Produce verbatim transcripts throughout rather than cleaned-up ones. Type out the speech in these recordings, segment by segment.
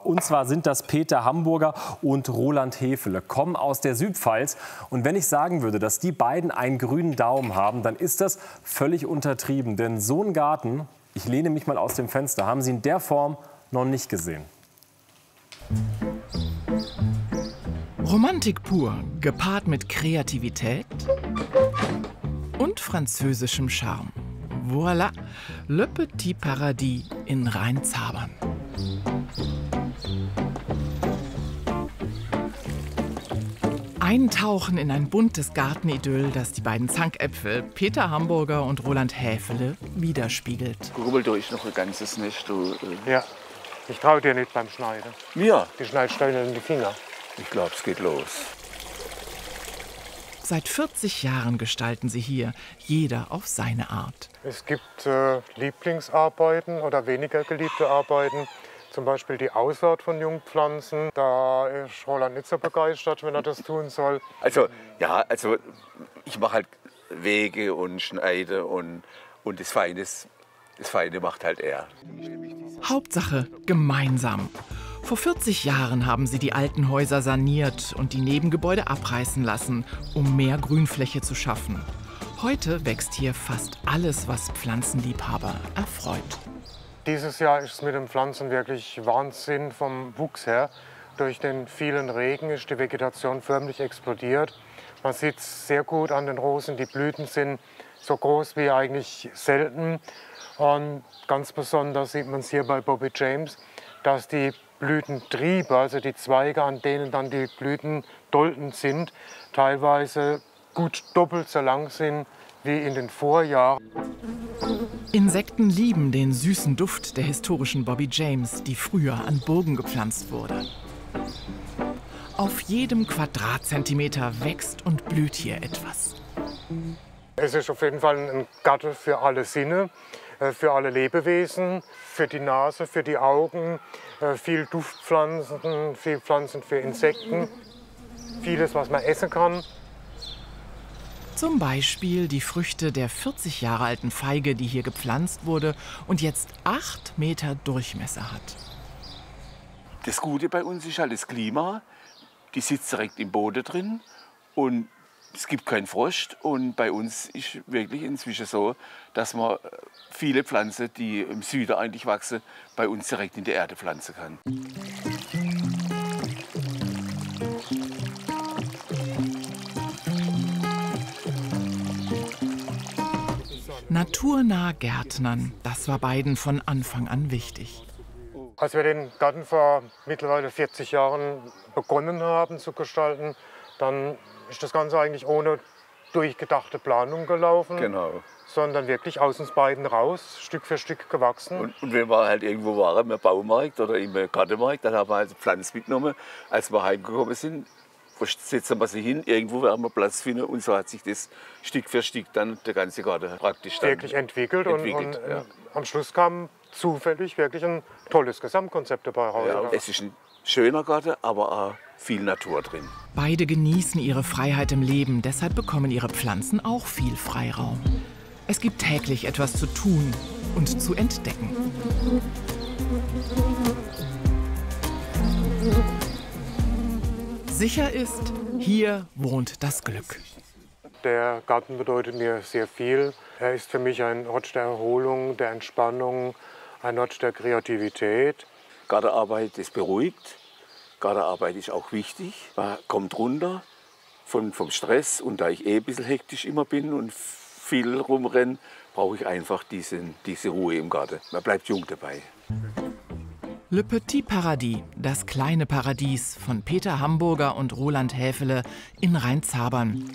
Und zwar sind das Peter Hamburger und Roland Hefele, kommen aus der Südpfalz. Und wenn ich sagen würde, dass die beiden einen grünen Daumen haben, dann ist das völlig untertrieben. Denn so einen Garten, ich lehne mich mal aus dem Fenster, haben sie in der Form noch nicht gesehen. Romantik pur, gepaart mit Kreativität und französischem Charme. Voilà, Le Petit Paradis in Rheinzabern. Eintauchen in ein buntes Gartenidyll, das die beiden Zankäpfel Peter Hamburger und Roland Hefele widerspiegelt. Grubbelt euch noch ein ganzes Nest. Du, äh Ja, ich traue dir nicht beim Schneiden. Mir? Die Schneidsteine in die Finger. Ich glaube, es geht los. Seit vierzig Jahren gestalten sie hier, jeder auf seine Art. Es gibt äh, Lieblingsarbeiten oder weniger geliebte Arbeiten. Zum Beispiel die Aussaat von Jungpflanzen. Da ist Roland nicht so begeistert, wenn er das tun soll. Also, ja, also ich mache halt Wege und schneide und, und das, Feine, das Feine macht halt er. Hauptsache gemeinsam. Vor vierzig Jahren haben sie die alten Häuser saniert und die Nebengebäude abreißen lassen, um mehr Grünfläche zu schaffen. Heute wächst hier fast alles, was Pflanzenliebhaber erfreut. Dieses Jahr ist es mit den Pflanzen wirklich Wahnsinn vom Wuchs her. Durch den vielen Regen ist die Vegetation förmlich explodiert. Man sieht es sehr gut an den Rosen, die Blüten sind so groß wie eigentlich selten. Und ganz besonders sieht man es hier bei Bobby James, dass die Blütentriebe, also die Zweige, an denen dann die Blütendolden sind, teilweise gut doppelt so lang sind wie in den Vorjahren. Insekten lieben den süßen Duft der historischen Bobby James, die früher an Burgen gepflanzt wurde. Auf jedem Quadratzentimeter wächst und blüht hier etwas. Es ist auf jeden Fall ein Garten für alle Sinne, für alle Lebewesen, für die Nase, für die Augen, viel Duftpflanzen, viel Pflanzen für Insekten, vieles, was man essen kann. Zum Beispiel die Früchte der vierzig Jahre alten Feige, die hier gepflanzt wurde und jetzt acht Meter Durchmesser hat. Das Gute bei uns ist halt das Klima. Die sitzt direkt im Boden drin und es gibt keinen Frost. Und bei uns ist wirklich inzwischen so, dass man viele Pflanzen, die im Süden eigentlich wachsen, bei uns direkt in die Erde pflanzen kann. Naturnah Gärtnern, das war beiden von Anfang an wichtig. Als wir den Garten vor mittlerweile vierzig Jahren begonnen haben zu gestalten, dann ist das Ganze eigentlich ohne durchgedachte Planung gelaufen. Genau. Sondern wirklich aus uns beiden raus, Stück für Stück gewachsen. Und, und wenn wir halt irgendwo waren, im Baumarkt oder im Gartenmarkt, dann haben wir halt Pflanzen mitgenommen. Als wir heimgekommen sind, setzen wir sie hin, irgendwo werden wir Platz finden. Und so hat sich das Stück für Stück dann der ganze Garten praktisch dann wirklich entwickelt. entwickelt Und, und ja. am Schluss kam zufällig wirklich ein tolles Gesamtkonzept dabei raus. Ja, es ist ein schöner Garten, aber auch viel Natur drin. Beide genießen ihre Freiheit im Leben, deshalb bekommen ihre Pflanzen auch viel Freiraum. Es gibt täglich etwas zu tun und zu entdecken. Sicher ist, hier wohnt das Glück. Der Garten bedeutet mir sehr viel. Er ist für mich ein Ort der Erholung, der Entspannung, ein Ort der Kreativität. Gartenarbeit ist beruhigt. Gartenarbeit ist auch wichtig. Man kommt runter von, vom Stress. Und da ich eh ein bisschen hektisch immer bin und viel rumrenne, brauche ich einfach diesen, diese Ruhe im Garten. Man bleibt jung dabei. Le Petit Paradis, das kleine Paradies von Peter Hamburger und Roland Hefele in Rheinzabern.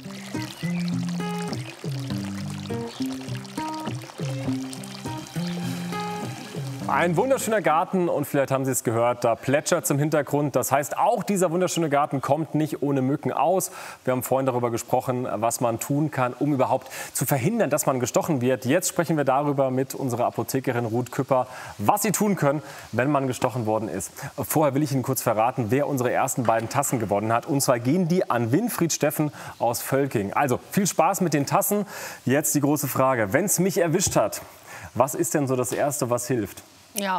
Ein wunderschöner Garten und vielleicht haben Sie es gehört, da plätschert es im Hintergrund. Das heißt, auch dieser wunderschöne Garten kommt nicht ohne Mücken aus. Wir haben vorhin darüber gesprochen, was man tun kann, um überhaupt zu verhindern, dass man gestochen wird. Jetzt sprechen wir darüber mit unserer Apothekerin Ruth Küpper, was Sie tun können, wenn man gestochen worden ist. Vorher will ich Ihnen kurz verraten, wer unsere ersten beiden Tassen gewonnen hat. Und zwar gehen die an Winfried Steffen aus Völking. Also viel Spaß mit den Tassen. Jetzt die große Frage, wenn es mich erwischt hat, was ist denn so das Erste, was hilft? Ja,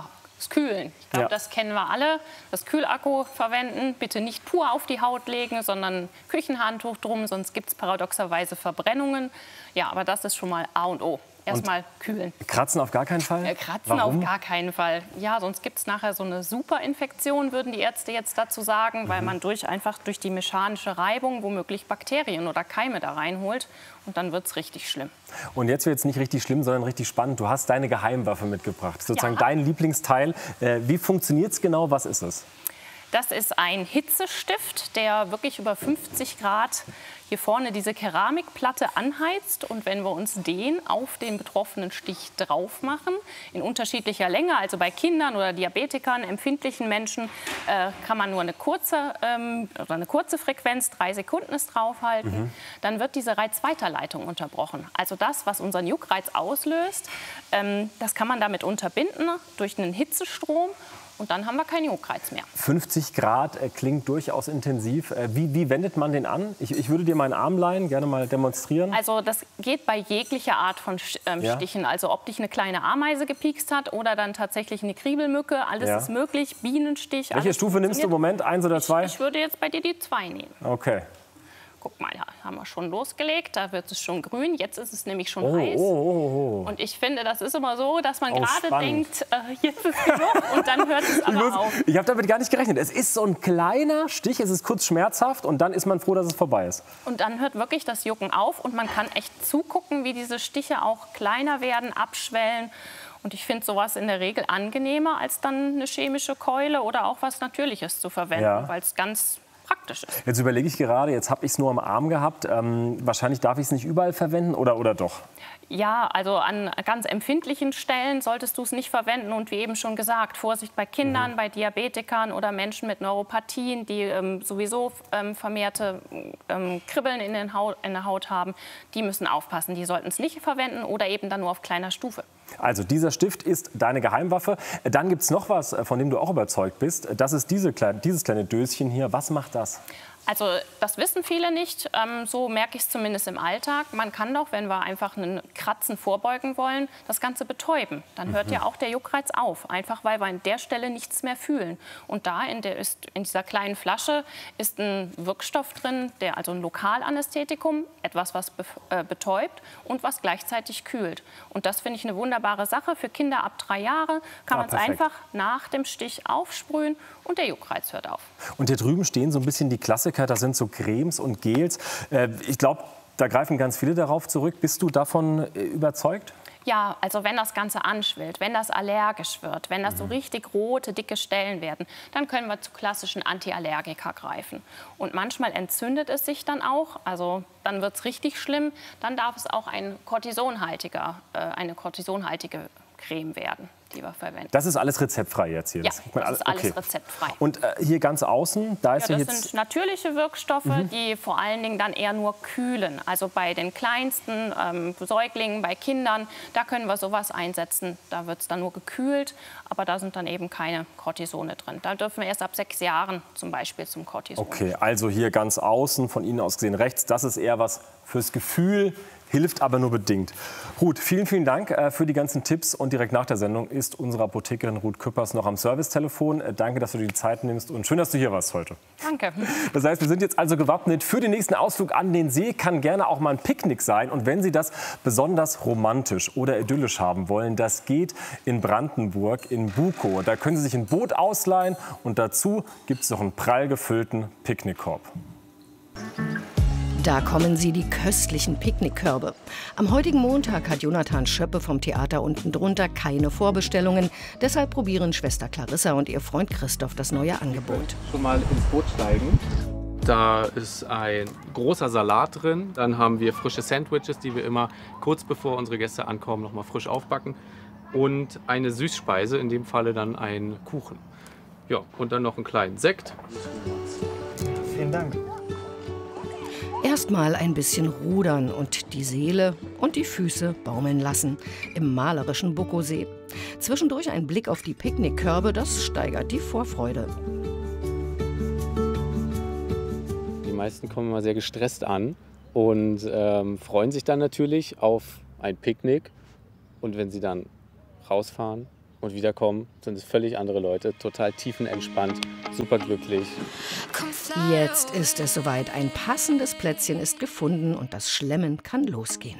das Kühlen. Ich glaube, Ja. das kennen wir alle. Das Kühlakku verwenden, bitte nicht pur auf die Haut legen, sondern Küchenhandtuch drum, sonst gibt es paradoxerweise Verbrennungen. Ja, aber das ist schon mal A und O. Erstmal kühlen. Kratzen auf gar keinen Fall? Äh, Kratzen Warum? auf gar keinen Fall. Ja, sonst gibt es nachher so eine Superinfektion, würden die Ärzte jetzt dazu sagen, weil man durch einfach durch die mechanische Reibung womöglich Bakterien oder Keime da reinholt. Und dann wird es richtig schlimm. Und jetzt wird es nicht richtig schlimm, sondern richtig spannend. Du hast deine Geheimwaffe mitgebracht, sozusagen Ja. dein Lieblingsteil. Äh, wie funktioniert es genau? Was ist es? Das ist ein Hitzestift, der wirklich über fünfzig Grad hier vorne diese Keramikplatte anheizt. Und wenn wir uns den auf den betroffenen Stich drauf machen, in unterschiedlicher Länge, also bei Kindern oder Diabetikern, empfindlichen Menschen, äh, kann man nur eine kurze, ähm, oder eine kurze Frequenz, drei Sekunden ist draufhalten, mhm. dann wird diese Reizweiterleitung unterbrochen. Also das, was unseren Juckreiz auslöst, ähm, das kann man damit unterbinden durch einen Hitzestrom. Und dann haben wir keinen Juckreiz mehr. fünfzig Grad äh, klingt durchaus intensiv. Äh, wie, wie wendet man den an? Ich, ich würde dir meinen Arm leihen, gerne mal demonstrieren. Also das geht bei jeglicher Art von ähm, Ja. Stichen. Also ob dich eine kleine Ameise gepiekst hat oder dann tatsächlich eine Kriebelmücke. Alles Ja. ist möglich. Bienenstich. Welche alles Stufe nimmst du im funktioniert. Moment? Eins oder zwei? Ich würde jetzt bei dir die zwei nehmen. Okay. Guck mal, da haben wir schon losgelegt. Da wird es schon grün. Jetzt ist es nämlich schon Oh, heiß. oh, oh, oh. Und ich finde, das ist immer so, dass man Oh, gerade spannend. denkt, äh, jetzt ist genug und dann hört es Ich, aber muss- auf. ich habe damit gar nicht gerechnet. Es ist so ein kleiner Stich, es ist kurz schmerzhaft und dann ist man froh, dass es vorbei ist. Und dann hört wirklich das Jucken auf und man kann echt zugucken, wie diese Stiche auch kleiner werden, abschwellen. Und ich finde sowas in der Regel angenehmer, als dann eine chemische Keule oder auch was Natürliches zu verwenden, Ja. weil es ganz praktisch ist. Jetzt überlege ich gerade, jetzt habe ich es nur am Arm gehabt. Ähm, wahrscheinlich darf ich es nicht überall verwenden oder, oder doch? Ja, also an ganz empfindlichen Stellen solltest du es nicht verwenden. Und wie eben schon gesagt, Vorsicht bei Kindern, Mhm. bei Diabetikern oder Menschen mit Neuropathien, die ähm, sowieso ähm, vermehrte ähm, Kribbeln in, den Haut, in der Haut haben. Die müssen aufpassen. Die sollten es nicht verwenden oder eben dann nur auf kleiner Stufe. Also dieser Stift ist deine Geheimwaffe. Dann gibt es noch was, von dem du auch überzeugt bist. Das ist diese kleine, dieses kleine Döschen hier. Was macht das? Also das wissen viele nicht, ähm, so merke ich es zumindest im Alltag. Man kann doch, wenn wir einfach einen Kratzen vorbeugen wollen, das Ganze betäuben. Dann hört ja auch der Juckreiz auf, einfach weil wir an der Stelle nichts mehr fühlen. Und da in, der ist, in dieser kleinen Flasche ist ein Wirkstoff drin, der, also ein Lokalanästhetikum, etwas, was be äh, betäubt und was gleichzeitig kühlt. Und das finde ich eine wunderbare Sache. Für Kinder ab drei Jahre kann Ah, man es perfekt. einfach nach dem Stich aufsprühen und der Juckreiz hört auf. Und hier drüben stehen so ein bisschen die Klassiker. Das sind so Cremes und Gels. Äh, ich glaube, da greifen ganz viele darauf zurück. Bist du davon äh, überzeugt? Ja, also wenn das Ganze anschwillt, wenn das allergisch wird, wenn das so richtig rote, dicke Stellen werden, dann können wir zu klassischen Antiallergika greifen. Und manchmal entzündet es sich dann auch, also dann wird es richtig schlimm. Dann darf es auch ein kortisonhaltiger, äh, eine kortisonhaltige Creme werden, die wir verwenden. Das ist alles rezeptfrei jetzt hier. Ja, kriegt man das ist alle- alles okay. rezeptfrei. Und äh, hier ganz außen, da ist Ja, ja, das jetzt... sind natürliche Wirkstoffe, die vor allen Dingen dann eher nur kühlen. Also bei den kleinsten ähm, Säuglingen, bei Kindern, da können wir sowas einsetzen. Da wird es dann nur gekühlt, aber da sind dann eben keine Cortisone drin. Da dürfen wir erst ab sechs Jahren zum Beispiel zum Cortison. Okay, also hier ganz außen, von Ihnen aus gesehen rechts, das ist eher was fürs Gefühl, hilft aber nur bedingt. Ruth, vielen, vielen Dank äh, für die ganzen Tipps. Und direkt nach der Sendung ist unsere Apothekerin Ruth Küppers noch am Servicetelefon. Äh, danke, dass du dir die Zeit nimmst und schön, dass du hier warst heute. Danke. Das heißt, wir sind jetzt also gewappnet für den nächsten Ausflug an den See. Kann gerne auch mal ein Picknick sein. Und wenn Sie das besonders romantisch oder idyllisch haben wollen, das geht in Brandenburg, in Bukow. Da können Sie sich ein Boot ausleihen und dazu gibt es noch einen prall gefüllten Picknickkorb. Da kommen sie, die köstlichen Picknickkörbe. Am heutigen Montag hat Jonathan Schöppe vom Theater unten drunter keine Vorbestellungen. Deshalb probieren Schwester Clarissa und ihr Freund Christoph das neue Angebot. Schon mal ins Boot steigen. Da ist ein großer Salat drin. Dann haben wir frische Sandwiches, die wir immer kurz bevor unsere Gäste ankommen noch mal frisch aufbacken. Und eine Süßspeise, in dem Falle dann ein Kuchen. Ja, und dann noch einen kleinen Sekt. Vielen Dank. Erstmal ein bisschen rudern und die Seele und die Füße baumeln lassen im malerischen Bukowsee. Zwischendurch ein Blick auf die Picknickkörbe, das steigert die Vorfreude. Die meisten kommen immer sehr gestresst an und ähm, freuen sich dann natürlich auf ein Picknick. Und wenn sie dann rausfahren und wiederkommen, sind es völlig andere Leute, total tiefenentspannt, superglücklich. Jetzt ist es soweit. Ein passendes Plätzchen ist gefunden und das Schlemmen kann losgehen.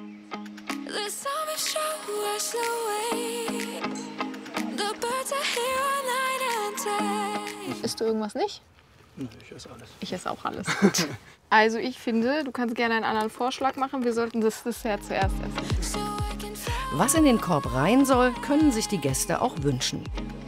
Isst du irgendwas nicht? Ich esse alles. Ich esse auch alles. Gut. Also ich finde, du kannst gerne einen anderen Vorschlag machen. Wir sollten das Dessert zuerst essen. Was in den Korb rein soll, können sich die Gäste auch wünschen.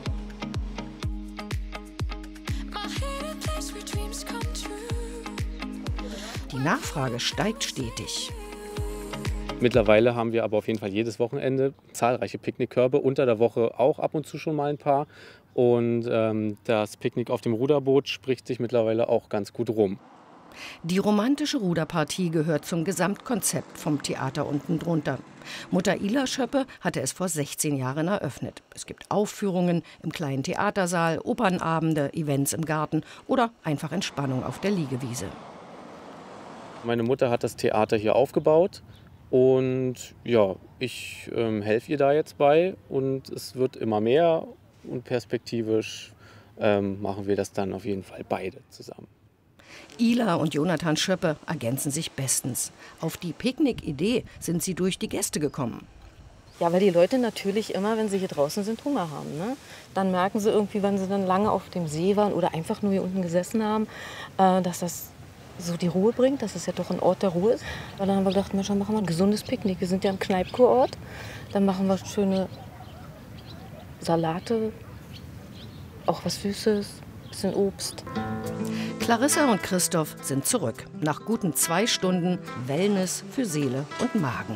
Die Nachfrage steigt stetig. Mittlerweile haben wir aber auf jeden Fall jedes Wochenende zahlreiche Picknickkörbe, unter der Woche auch ab und zu schon mal ein paar. Und ähm, das Picknick auf dem Ruderboot spricht sich mittlerweile auch ganz gut rum. Die romantische Ruderpartie gehört zum Gesamtkonzept vom Theater unten drunter. Mutter Ila Schöppe hatte es vor sechzehn Jahren eröffnet. Es gibt Aufführungen im kleinen Theatersaal, Opernabende, Events im Garten oder einfach Entspannung auf der Liegewiese. Meine Mutter hat das Theater hier aufgebaut und ja, ich ähm, helfe ihr da jetzt bei und es wird immer mehr und perspektivisch ähm, machen wir das dann auf jeden Fall beide zusammen. Ila und Jonathan Schöppe ergänzen sich bestens. Auf die Picknick-Idee sind sie durch die Gäste gekommen. Ja, weil die Leute natürlich immer, wenn sie hier draußen sind, Hunger haben. Ne? Dann merken sie irgendwie, wenn sie dann lange auf dem See waren oder einfach nur hier unten gesessen haben, äh, dass das so die Ruhe bringt, dass es ja doch ein Ort der Ruhe ist. Und dann haben wir gedacht, Mensch, dann machen wir ein gesundes Picknick. Wir sind ja ein Kneippkurort. Dann machen wir schöne Salate, auch was Süßes, ein bisschen Obst. Clarissa und Christoph sind zurück. Nach guten zwei Stunden Wellness für Seele und Magen.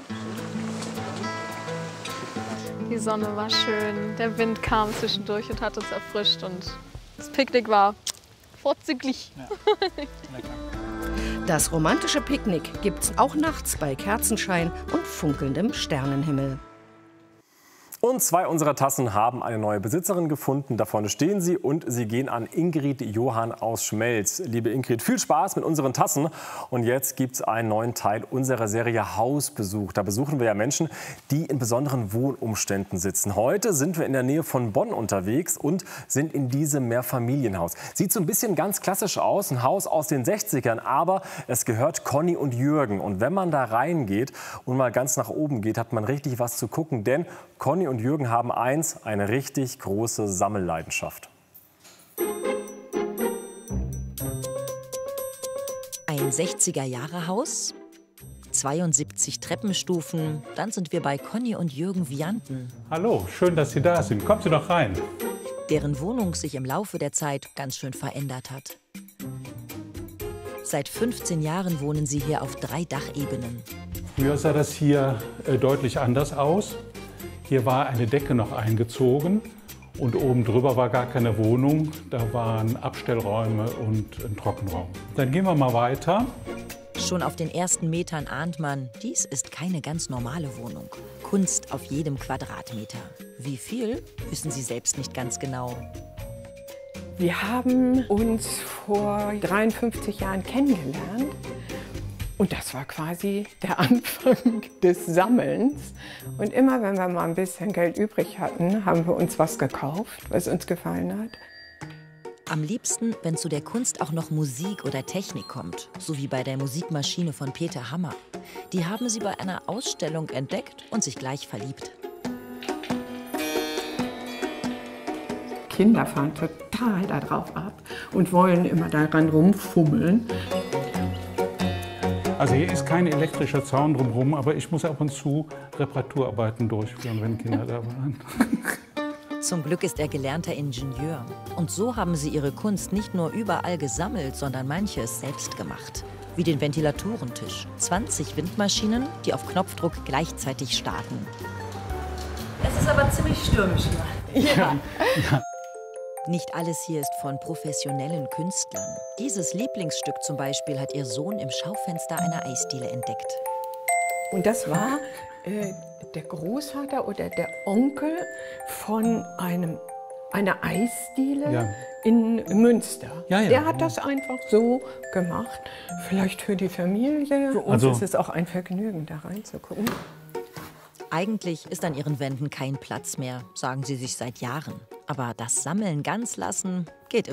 Die Sonne war schön, der Wind kam zwischendurch und hat uns erfrischt. Und das Picknick war vorzüglich. Ja. Das romantische Picknick gibt's auch nachts bei Kerzenschein und funkelndem Sternenhimmel. Und zwei unserer Tassen haben eine neue Besitzerin gefunden. Da vorne stehen sie und sie gehen an Ingrid Johann aus Schmelz. Liebe Ingrid, viel Spaß mit unseren Tassen. Und jetzt gibt es einen neuen Teil unserer Serie Hausbesuch. Da besuchen wir ja Menschen, die in besonderen Wohnumständen sitzen. Heute sind wir in der Nähe von Bonn unterwegs und sind in diesem Mehrfamilienhaus. Sieht so ein bisschen ganz klassisch aus, ein Haus aus den sechzigern, aber es gehört Conny und Jürgen. Und wenn man da reingeht und mal ganz nach oben geht, hat man richtig was zu gucken, denn Conny und Jürgen haben eins, eine richtig große Sammelleidenschaft. Ein sechziger-Jahre-Haus, zweiundsiebzig Treppenstufen, dann sind wir bei Conny und Jürgen Vianten. Hallo, schön, dass Sie da sind. Kommen Sie doch rein. Deren Wohnung sich im Laufe der Zeit ganz schön verändert hat. Seit fünfzehn Jahren wohnen sie hier auf drei Dachebenen. Früher sah das hier äh, deutlich anders aus. Hier war eine Decke noch eingezogen und oben drüber war gar keine Wohnung. Da waren Abstellräume und ein Trockenraum. Dann gehen wir mal weiter. Schon auf den ersten Metern ahnt man, dies ist keine ganz normale Wohnung. Kunst auf jedem Quadratmeter. Wie viel, wissen sie selbst nicht ganz genau. Wir haben uns vor dreiundfünfzig Jahren kennengelernt. Und das war quasi der Anfang des Sammelns. Und immer, wenn wir mal ein bisschen Geld übrig hatten, haben wir uns was gekauft, was uns gefallen hat. Am liebsten, wenn zu der Kunst auch noch Musik oder Technik kommt, so wie bei der Musikmaschine von Peter Hammer. Die haben sie bei einer Ausstellung entdeckt und sich gleich verliebt. Kinder fahren total da drauf ab und wollen immer daran rumfummeln. Also hier ist kein elektrischer Zaun drumherum, aber ich muss ab und zu Reparaturarbeiten durchführen, wenn Kinder da waren. Zum Glück ist er gelernter Ingenieur. Und so haben sie ihre Kunst nicht nur überall gesammelt, sondern manches selbst gemacht. Wie den Ventilatorentisch. zwanzig Windmaschinen, die auf Knopfdruck gleichzeitig starten. Es ist aber ziemlich stürmisch hier. Ja. Ja. Nicht alles hier ist von professionellen Künstlern. Dieses Lieblingsstück zum Beispiel hat ihr Sohn im Schaufenster einer Eisdiele entdeckt. Und das war äh, der Großvater oder der Onkel von einem, einer Eisdiele ja. in Münster. Ja, ja. Der hat das einfach so gemacht. Vielleicht für die Familie. Für uns also, ist es auch ein Vergnügen, da reinzugucken. Eigentlich ist an ihren Wänden kein Platz mehr, sagen sie sich seit Jahren. Aber das Sammeln ganz lassen geht